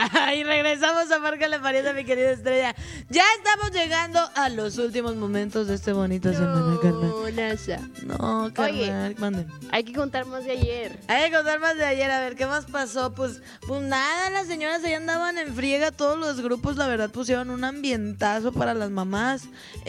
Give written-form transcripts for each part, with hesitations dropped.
Y regresamos a Márcale Pariente, mi querida Estrella. Ya estamos llegando a los últimos momentos de este bonito semana, carnal. Nasa. No, carnal, Oye, manden. Hay que contar más de ayer. Hay que contar más de ayer, a ver, ¿qué más pasó? Pues nada, las señoras ahí andaban en friega, todos los grupos, la verdad, pusieron un ambientazo para las mamás.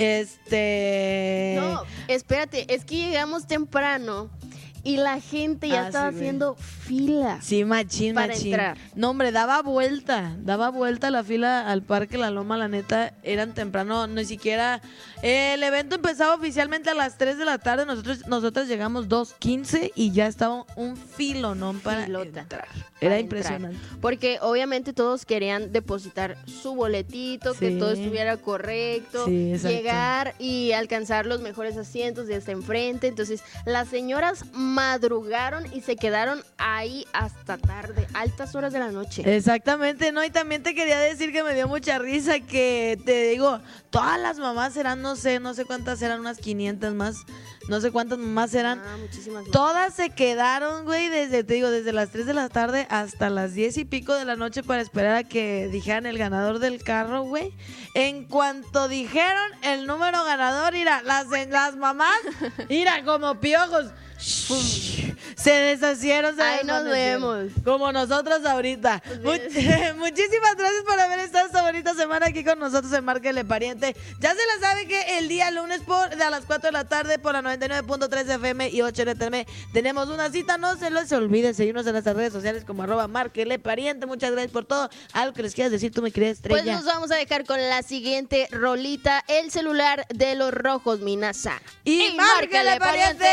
No, espérate, es que llegamos temprano y la gente ya estaba haciendo fila. Sí, machín, para machín. entrar. No, hombre, daba vuelta la fila al Parque La Loma, la neta, eran temprano, ni siquiera... el evento empezaba oficialmente a las 3 de la tarde, nosotros llegamos 2:15 y ya estaba un filo, ¿no? Para entrar. Era impresionante. Porque obviamente todos querían depositar su boletito, que todo estuviera correcto, llegar y alcanzar los mejores asientos de hasta enfrente. Entonces, las señoras madrugaron y se quedaron ahí hasta tarde, altas horas de la noche. Exactamente, ¿no? Y también te quería decir que me dio mucha risa que, te digo, todas las mamás eran, no sé cuántas eran, unas 500 más, no sé cuántas mamás eran. Muchísimas más. Todas se quedaron, güey, desde las 3 de la tarde hasta las 10 y pico de la noche para esperar a que dijeran el ganador del carro, güey. En cuanto dijeron el número ganador, mira, las mamás, mira, como piojos, se deshacieron. Ahí nos vemos. Como nosotros ahorita. Muchísimas gracias por haber estado esta bonita semana aquí con nosotros en Márcale Pariente. Ya se la sabe que el día lunes a las 4 de la tarde por la 99.3 FM y 8 NTM tenemos una cita. No se les olvide seguirnos en nuestras redes sociales como @Márcale Pariente. Muchas gracias por todo. Algo que les quieras decir tú, mi querida Estrella. Pues nos vamos a dejar con la siguiente rolita, el celular de los rojos, Minasa. Y Márcale Pariente.